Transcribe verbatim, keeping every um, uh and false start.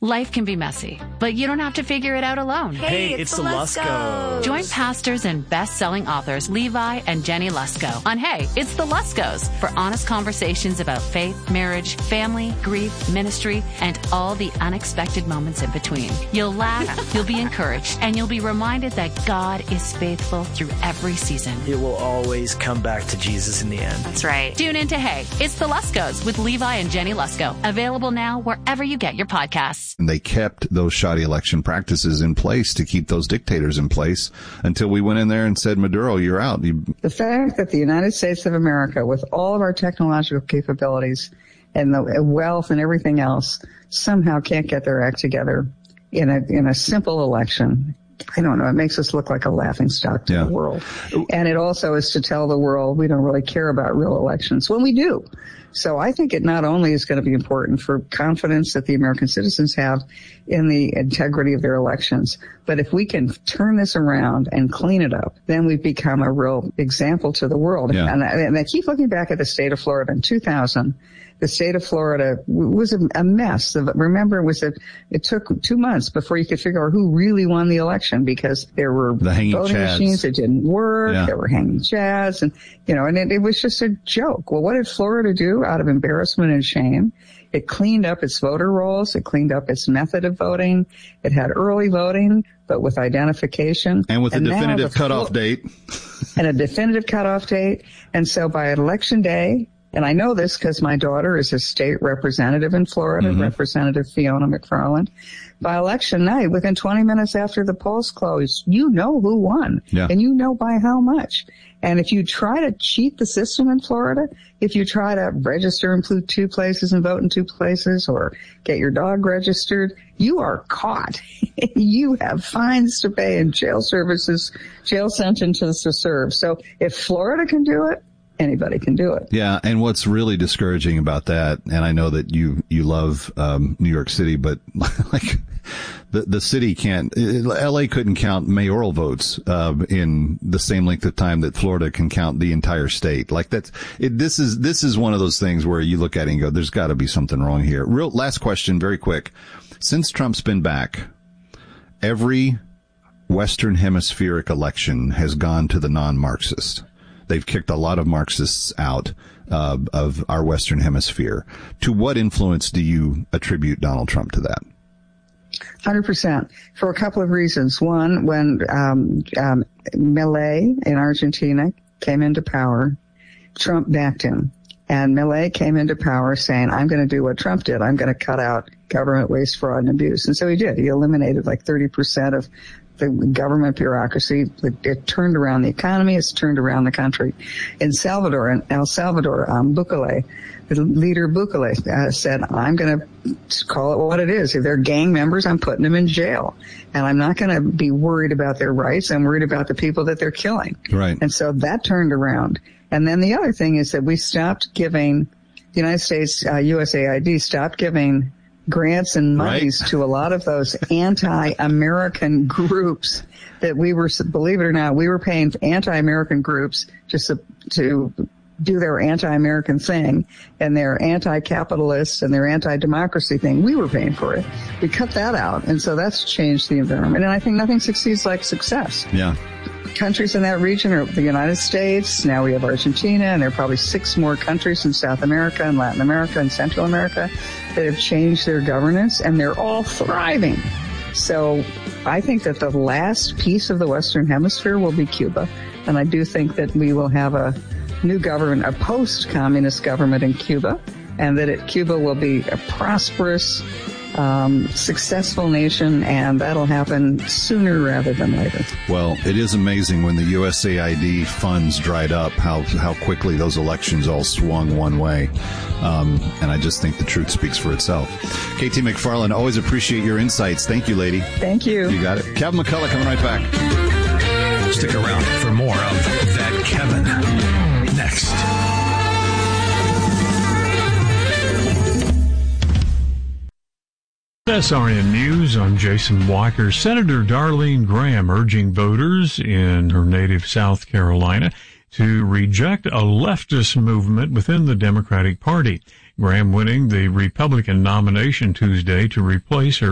Life can be messy, but you don't have to figure it out alone. Hey, Hey, it's, it's the the Luskos. Join pastors and best-selling authors Levi and Jenny Lusko on Hey, It's the Luskos for honest conversations about faith, marriage, family, grief, ministry, and all the unexpected moments in between. You'll laugh, you'll be encouraged, and you'll be reminded that God is faithful through every season. It will always come back to Jesus in the end. That's right. Tune in to Hey, It's the Luskos with Levi and Jenny Lusko. Available now wherever you get your podcasts. And they kept those shoddy election practices in place to keep those dictators in place until we went in there and said, Maduro, you're out. You... The fact that the United States of America, with all of our technological capabilities and the wealth and everything else, somehow can't get their act together in a in a simple election. I don't know. It makes us look like a laughingstock to Yeah. the world. And it also is to tell the world we don't really care about real elections when we do. So I think it not only is going to be important for confidence that the American citizens have in the integrity of their elections, but if we can turn this around and clean it up, then we've become a real example to the world. Yeah. And, I, and I keep looking back at the state of Florida in two thousand. The state of Florida was a, a mess. Remember, it was a, it took two months before you could figure out who really won the election because there were The hanging voting chads. machines that didn't work. Yeah. There were hanging chads, and you know, and it, it was just a joke. Well, what did Florida do out of embarrassment and shame? It cleaned up its voter rolls. It cleaned up its method of voting. It had early voting, but with identification. And with a now definitive the cutoff Flo- date. and a definitive cutoff date. And so by election day, and I know this because my daughter is a state representative in Florida, Mm-hmm. Representative Fiona McFarland. By election night, within twenty minutes after the polls close, you know who won. Yeah. And you know by how much. And if you try to cheat the system in Florida, if you try to register in two places and vote in two places or get your dog registered, you are caught. You have fines to pay and jail services, jail sentences to serve. So if Florida can do it, anybody can do it. Yeah, and what's really discouraging about that, and I know that you you love um, New York City, but like the the city can't. L A couldn't count mayoral votes uh, in the same length of time that Florida can count the entire state. Like that's it. This is this is one of those things where you look at it and go, "There's got to be something wrong here." Real last question, very quick. Since Trump's been back, every Western Hemispheric election has gone to the non-Marxist. They've kicked a lot of Marxists out uh, of our Western Hemisphere. To what influence do you attribute Donald Trump to that? one hundred percent. For a couple of reasons. One, when um, um, Milei in Argentina came into power, Trump backed him. And Milei came into power saying, I'm going to do what Trump did. I'm going to cut out government waste, fraud, and abuse. And so he did. He eliminated like thirty percent of the government bureaucracy. It, it turned around the economy. It's turned around the country. In Salvador, in El Salvador, um, Bukele, the leader Bukele uh, said, I'm going to call it what it is. If they're gang members, I'm putting them in jail. And I'm not going to be worried about their rights. I'm worried about the people that they're killing. Right. And so that turned around. And then the other thing is that we stopped giving, the United States, uh, U S A I D stopped giving grants and monies Right. to a lot of those anti-American groups that we were, believe it or not, we were paying anti-American groups just to, to do their anti-American thing and their anti-capitalist and their anti-democracy thing. We were paying for it. We cut that out. And so that's changed the environment. And I think nothing succeeds like success. Yeah. Countries in that region are the United States. Now we have Argentina, and there are probably six more countries in South America and Latin America and Central America that have changed their governance, and they're all thriving. So I think that the last piece of the Western Hemisphere will be Cuba, and I do think that we will have a new government, a post-communist government in Cuba, and that it, Cuba will be a prosperous, um, successful nation, and that'll happen sooner rather than later. Well, it is amazing when the U S A I D funds dried up, how how quickly those elections all swung one way. Um, and I just think the truth speaks for itself. K T McFarland, always appreciate your insights. Thank you, lady. Thank you. You got it. Kevin McCullough coming right back. Stick around for more of That Kevin next. S R N News, I'm Jason Walker. Senator Darlene Graham urging voters in her native South Carolina to reject a leftist movement within the Democratic Party. Graham winning the Republican nomination Tuesday to replace her